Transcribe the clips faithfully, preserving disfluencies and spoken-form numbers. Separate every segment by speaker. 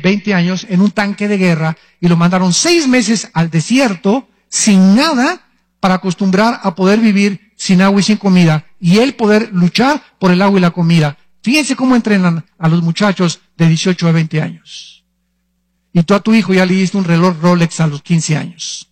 Speaker 1: veinte años en un tanque de guerra y lo mandaron seis meses al desierto sin nada para acostumbrar a poder vivir sin agua y sin comida y él poder luchar por el agua y la comida. Fíjense cómo entrenan a los muchachos de dieciocho a veinte años. Y tú a tu hijo ya le diste un reloj Rolex a los quince años.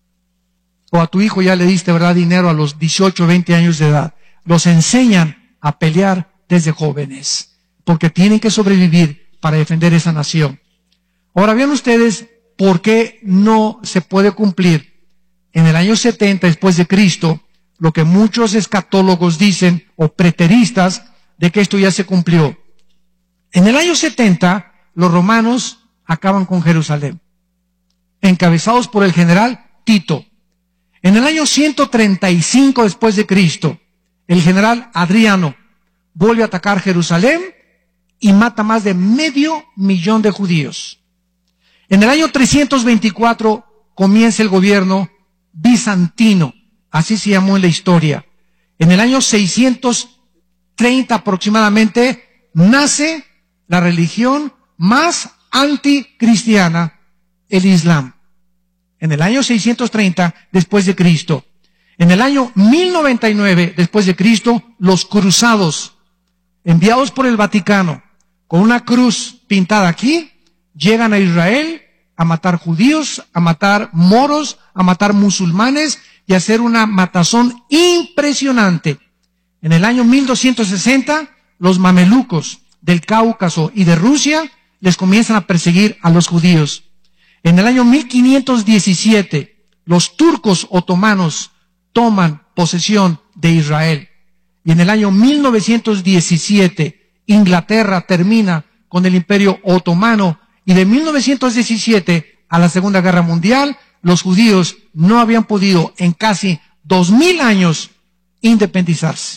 Speaker 1: O a tu hijo ya le diste, ¿verdad?, dinero a los dieciocho o veinte años de edad. Los enseñan a pelear desde jóvenes, porque tienen que sobrevivir para defender esa nación. Ahora vean ustedes por qué no se puede cumplir en el año setenta después de Cristo lo que muchos escatólogos dicen, o preteristas, de que esto ya se cumplió. En el año setenta, los romanos acaban con Jerusalén, encabezados por el general Tito. En el año ciento treinta y cinco después de Cristo, el general Adriano vuelve a atacar Jerusalén y mata más de medio millón de judíos. En el año trescientos veinticuatro comienza el gobierno bizantino, así se llamó en la historia. En el año seiscientos treinta aproximadamente nace la religión más anticristiana, el Islam. En el año seiscientos treinta después de Cristo. En el año mil noventa y nueve después de Cristo, los cruzados, enviados por el Vaticano, con una cruz pintada aquí, llegan a Israel a matar judíos, a matar moros, a matar musulmanes y a hacer una matazón impresionante. En el año mil doscientos sesenta, los mamelucos del Cáucaso y de Rusia les comienzan a perseguir a los judíos. En el año mil quinientos diecisiete, los turcos otomanos toman posesión de Israel. Y en el año mil novecientos diecisiete, Inglaterra termina con el Imperio Otomano. Y de mil novecientos diecisiete a la Segunda Guerra Mundial, los judíos no habían podido en casi dos mil años independizarse.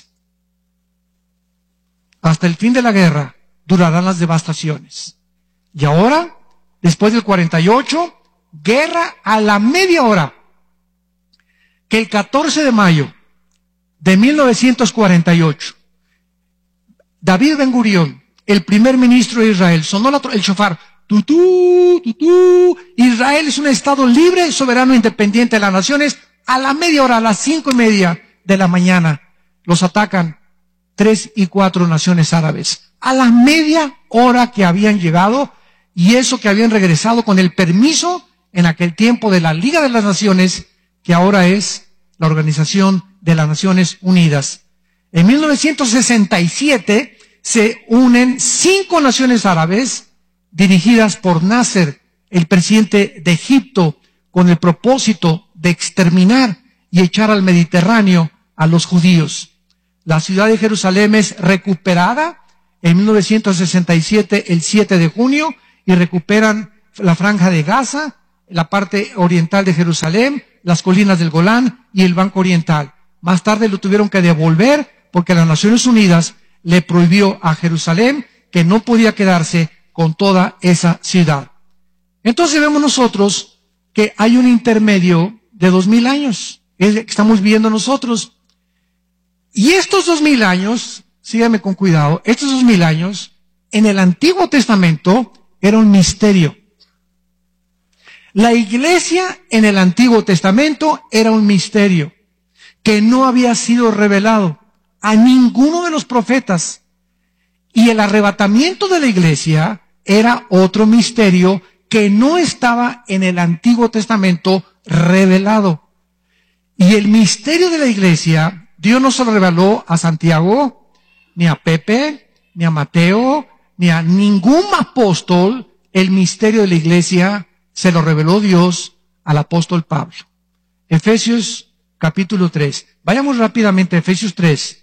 Speaker 1: Hasta el fin de la guerra durarán las devastaciones. Y ahora, después del cuarenta y ocho, guerra a la media hora. Que el catorce de mayo de mil novecientos cuarenta y ocho, David Ben Gurión, el primer ministro de Israel, sonó la, el shofar, tutú, tutú, Israel es un estado libre, soberano, independiente de las naciones. A la media hora, a las cinco y media de la mañana, los atacan tres y cuatro naciones árabes. A la media hora que habían llegado, y eso que habían regresado con el permiso en aquel tiempo de la Liga de las Naciones, que ahora es la Organización de las Naciones Unidas. En mil novecientos sesenta y siete se unen cinco naciones árabes dirigidas por Nasser, el presidente de Egipto, con el propósito de exterminar y echar al Mediterráneo a los judíos. La ciudad de Jerusalén es recuperada en mil novecientos sesenta y siete, el siete de junio, y recuperan la franja de Gaza, la parte oriental de Jerusalén, las colinas del Golán y el Banco Oriental. Más tarde lo tuvieron que devolver porque las Naciones Unidas le prohibió a Jerusalén que no podía quedarse con toda esa ciudad. Entonces vemos nosotros que hay un intermedio de dos mil años, es el que estamos viviendo nosotros. Y estos dos mil años, síganme con cuidado, estos dos mil años, en el Antiguo Testamento, era un misterio. La iglesia en el Antiguo Testamento era un misterio que no había sido revelado a ninguno de los profetas. Y el arrebatamiento de la iglesia era otro misterio que no estaba en el Antiguo Testamento revelado. Y el misterio de la iglesia, Dios no se lo reveló a Santiago, ni a Pepe, ni a Mateo, ni a ningún apóstol. El misterio de la iglesia se lo reveló Dios al apóstol Pablo. Efesios capítulo tres. Vayamos rápidamente a Efesios tres.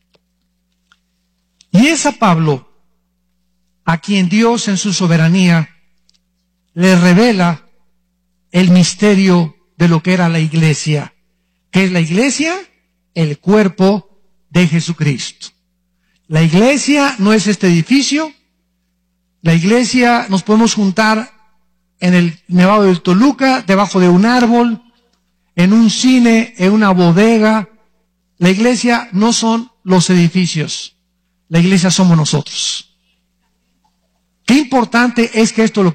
Speaker 1: Y es a Pablo a quien Dios en su soberanía le revela el misterio de lo que era la iglesia. ¿Qué es la iglesia? El cuerpo de Jesucristo. La iglesia no es este edificio. La iglesia nos podemos juntar en el Nevado del Toluca, debajo de un árbol, en un cine, en una bodega. La iglesia no son los edificios. La iglesia somos nosotros. Qué importante es que esto lo